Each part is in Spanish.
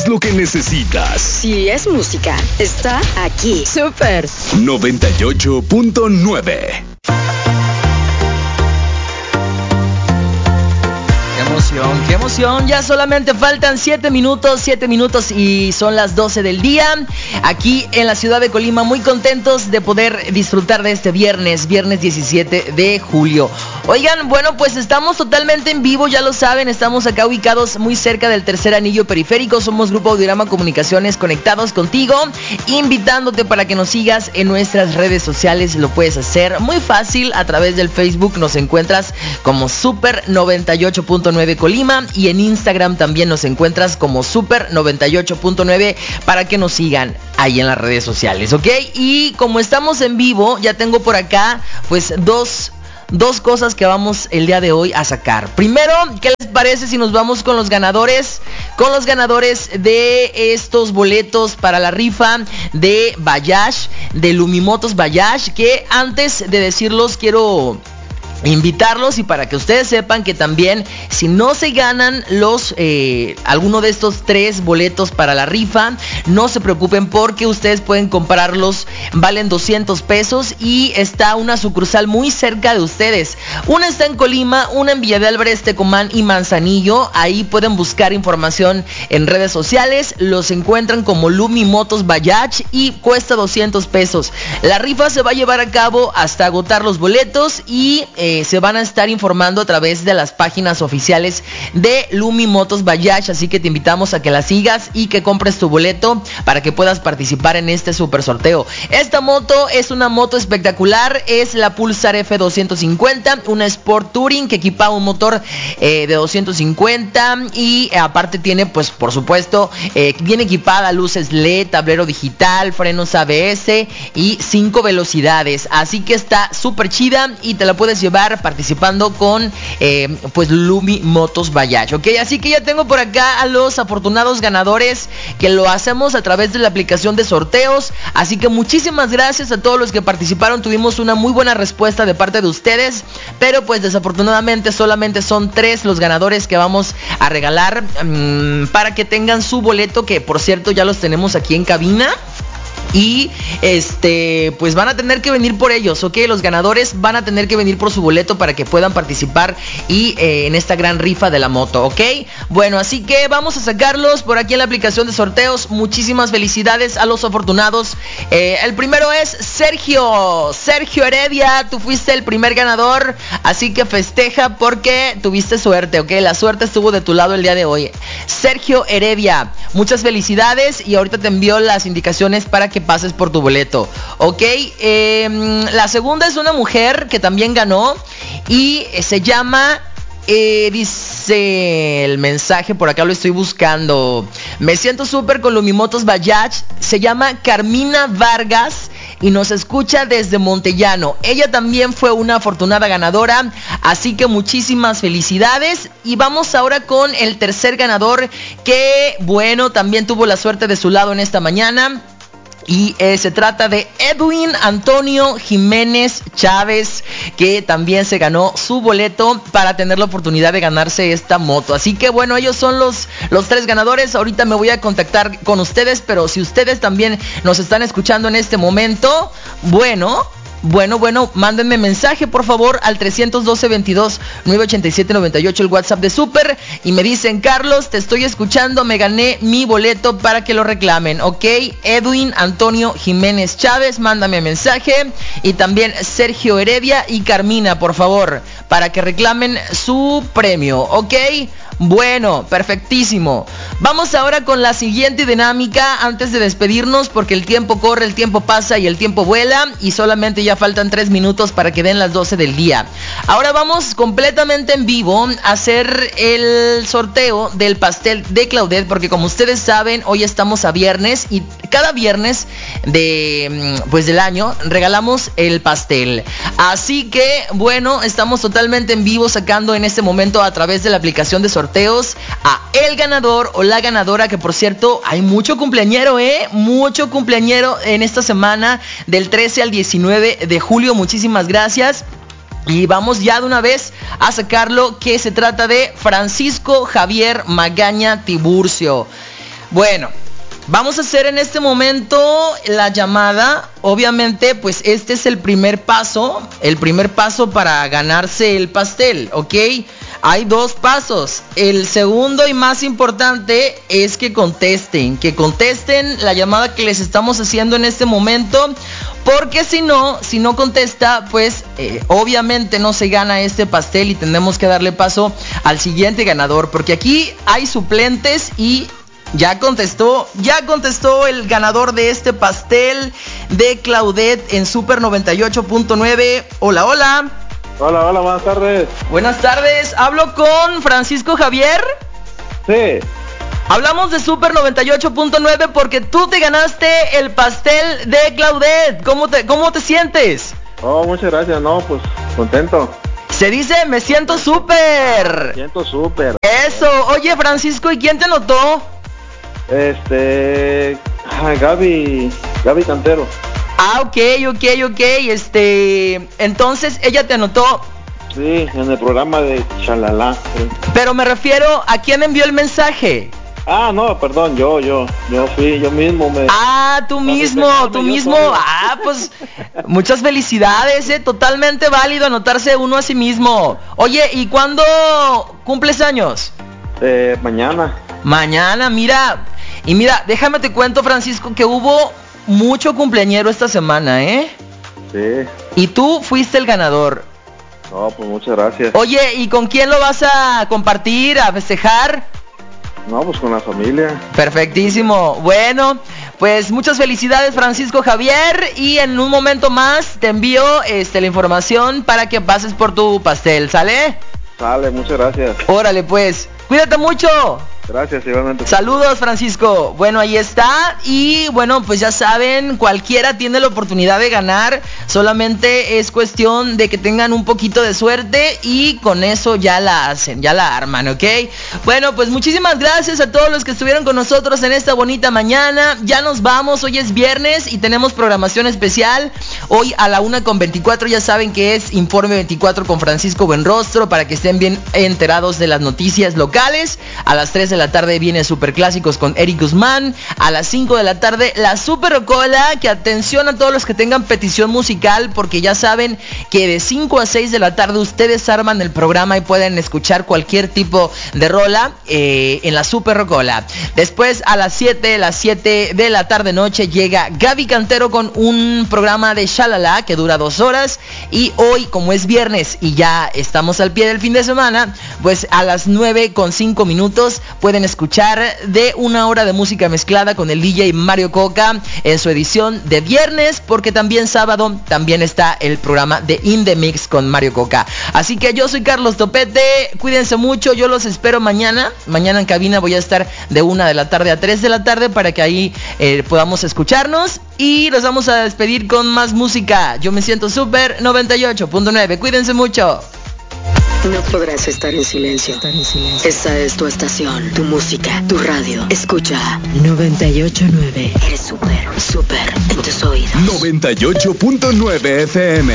lo que necesitas. Si es música, está aquí. Súper 98.9. Qué emoción, ya solamente faltan 7 minutos y son las 12 del día, aquí en la ciudad de Colima, muy contentos de poder disfrutar de este viernes 17 de julio. Oigan, bueno, pues estamos totalmente en vivo, ya lo saben, estamos acá ubicados muy cerca del tercer anillo periférico, somos Grupo Audiorama Comunicaciones, conectados contigo, invitándote para que nos sigas en nuestras redes sociales. Lo puedes hacer muy fácil a través del Facebook, nos encuentras como Super 98.9 Colima, y en Instagram también nos encuentras como Super 98.9 para que nos sigan ahí en las redes sociales, ¿ok? Y como estamos en vivo, ya tengo por acá pues dos cosas que vamos el día de hoy a sacar. Primero, ¿qué les parece si nos vamos con los ganadores? Con los ganadores de estos boletos para la rifa de Bayash, de Lumimotos Bayash, que antes de decirlos quiero invitarlos y para que ustedes sepan que también si no se ganan alguno de estos 3 boletos para la rifa, no se preocupen porque ustedes pueden comprarlos, valen 200 pesos y está una sucursal muy cerca de ustedes. Una está en Colima, una en Villa de Álvarez, Tecomán y Manzanillo. Ahí pueden buscar información en redes sociales, los encuentran como Lumimotos Bayash y cuesta 200 pesos. La rifa se va a llevar a cabo hasta agotar los boletos y se van a estar informando a través de las páginas oficiales de Lumimotos Bayash, así que te invitamos a que la sigas y que compres tu boleto para que puedas participar en este super sorteo. Esta moto es una moto espectacular, es la Pulsar F250, una Sport Touring que equipa un motor de 250 y aparte tiene pues por supuesto bien equipada, luces LED, tablero digital, frenos ABS y 5 velocidades, así que está súper chida y te la puedes llevar participando con pues Lumimotos Bayash, ¿ok? Así que ya tengo por acá a los afortunados ganadores que lo hacemos a través de la aplicación de sorteos, así que muchísimas gracias a todos los que participaron, tuvimos una muy buena respuesta de parte de ustedes, pero pues desafortunadamente solamente son 3 los ganadores que vamos a regalar para que tengan su boleto, que por cierto ya los tenemos aquí en cabina. Y pues van a tener que venir por ellos, ¿ok? Los ganadores van a tener que venir por su boleto para que puedan participar y en esta gran rifa de la moto, ¿ok? Bueno, así que vamos a sacarlos por aquí en la aplicación de sorteos. Muchísimas felicidades a los afortunados. El primero es Sergio Heredia, tú fuiste el primer ganador, así que festeja porque tuviste suerte, ¿ok? La suerte estuvo de tu lado el día de hoy. Sergio Heredia, muchas felicidades y ahorita te envío las indicaciones para que pases por tu boleto, ok. La segunda es una mujer que también ganó y se llama dice el mensaje, por acá lo estoy buscando, me siento súper con Lumimotos Bayash, se llama Carmina Vargas y nos escucha desde Montellano. Ella también fue una afortunada ganadora, así que muchísimas felicidades. Y vamos ahora con el tercer ganador que, bueno, también tuvo la suerte de su lado en esta mañana. Y se trata de Edwin Antonio Jiménez Chávez, que también se ganó su boleto para tener la oportunidad de ganarse esta moto. Así que bueno, ellos son los 3 ganadores. Ahorita me voy a contactar con ustedes, pero si ustedes también nos están escuchando en este momento, bueno, mándenme mensaje por favor al 312-22-987-98, el WhatsApp de Super, y me dicen: Carlos, te estoy escuchando, me gané mi boleto, para que lo reclamen, ok. Edwin Antonio Jiménez Chávez, mándame mensaje, y también Sergio Heredia y Carmina, por favor, para que reclamen su premio, ok. Bueno, perfectísimo. Vamos ahora con la siguiente dinámica antes de despedirnos, porque el tiempo corre, el tiempo pasa y el tiempo vuela, y solamente ya faltan 3 minutos para que den las 12 del día. Ahora vamos completamente en vivo a hacer el sorteo del pastel de Claudette, porque como ustedes saben, hoy estamos a viernes y cada viernes del año regalamos el pastel. Así que bueno, estamos totalmente en vivo sacando en este momento a través de la aplicación de sorteos a el ganador o la ganadora, que por cierto hay mucho cumpleañero, mucho cumpleañero en esta semana del 13 al 19 de julio. Muchísimas gracias. Y vamos ya de una vez a sacarlo, que se trata de Francisco Javier Magaña Tiburcio. Bueno, vamos a hacer en este momento la llamada. Obviamente, pues este es el primer paso para ganarse el pastel, ¿ok? Hay 2 pasos. El segundo y más importante es que contesten la llamada que les estamos haciendo en este momento. Porque si no contesta, pues obviamente no se gana este pastel y tendremos que darle paso al siguiente ganador. Porque aquí hay suplentes y ya contestó el ganador de este pastel de Claudette en Super 98.9. Hola, hola. Hola, buenas tardes. Buenas tardes, hablo con Francisco Javier. Sí. Hablamos de Super 98.9 porque tú te ganaste el pastel de Claudette. ¿Cómo te sientes? Oh, muchas gracias, no, pues contento. Se dice, me siento súper. Me siento súper. Eso, oye Francisco, ¿y quién te anotó? Gaby Cantero. Ah, ok, entonces ella te anotó. Sí, en el programa de Chalala. Sí. Pero me refiero, ¿a quién envió el mensaje? Ah, no, perdón, yo fui, yo mismo me... Ah, tú mismo. Ah, pues, muchas felicidades, totalmente válido anotarse uno a sí mismo. Oye, ¿y cuándo cumples años? Mañana, mira, déjame te cuento, Francisco, que hubo mucho cumpleañero esta semana, ¿eh? Sí. Y tú fuiste el ganador. No, pues muchas gracias. Oye, ¿y con quién lo vas a compartir, a festejar? No, pues con la familia. Perfectísimo. Bueno, pues muchas felicidades, Francisco Javier, y en un momento más te envío la información para que pases por tu pastel, ¿sale? Sale, muchas gracias. Órale, pues. Cuídate mucho. Gracias, igualmente. Saludos, Francisco. Bueno, ahí está. Y bueno, pues ya saben, cualquiera tiene la oportunidad de ganar. Solamente es cuestión de que tengan un poquito de suerte y con eso ya la hacen, ya la arman, ¿ok? Bueno, pues muchísimas gracias a todos los que estuvieron con nosotros en esta bonita mañana. Ya nos vamos, hoy es viernes y tenemos programación especial. Hoy a la 1:24 ya saben que es Informe 24 con Francisco Buenrostro para que estén bien enterados de las noticias locales. A las 3 de la tarde viene Super Clásicos con Eric Guzmán. A las 5 de la tarde la Super Rocola, que atención a todos los que tengan petición musical, porque ya saben que de 5 a 6 de la tarde ustedes arman el programa y pueden escuchar cualquier tipo de rola en la Super Rocola. Después a las 7 de la tarde noche llega Gaby Cantero con un programa de Shalala que dura 2 horas. Y hoy, como es viernes y ya estamos al pie del fin de semana, pues a las 9:05 pueden escuchar de 1 hora de música mezclada con el DJ Mario Coca en su edición de viernes, porque también sábado también está el programa de In The Mix con Mario Coca. Así que yo soy Carlos Topete, cuídense mucho, yo los espero mañana en cabina. Voy a estar de 1 de la tarde a 3 de la tarde para que ahí podamos escucharnos y nos vamos a despedir con más música. Yo me siento Super 98.9, cuídense mucho. No podrás estar en silencio. Esta es tu estación, tu música, tu radio. Escucha 98.9. Eres súper en tus oídos. 98.9 FM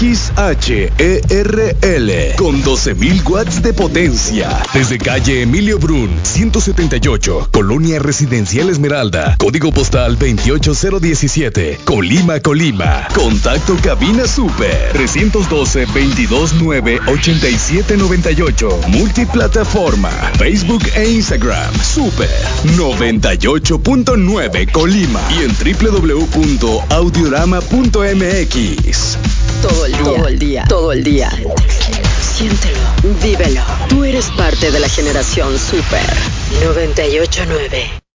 XHERL con 12.000 watts de potencia. Desde calle Emilio Brun, 178, Colonia Residencial Esmeralda, código postal 28017, Colima. Contacto cabina Super 312-229-8798. Multiplataforma, Facebook e Instagram. Super 98.9 Colima y en www.audiorama.mx. Todo el día. Siéntelo, vívelo. Tú eres parte de la generación Super 98.9.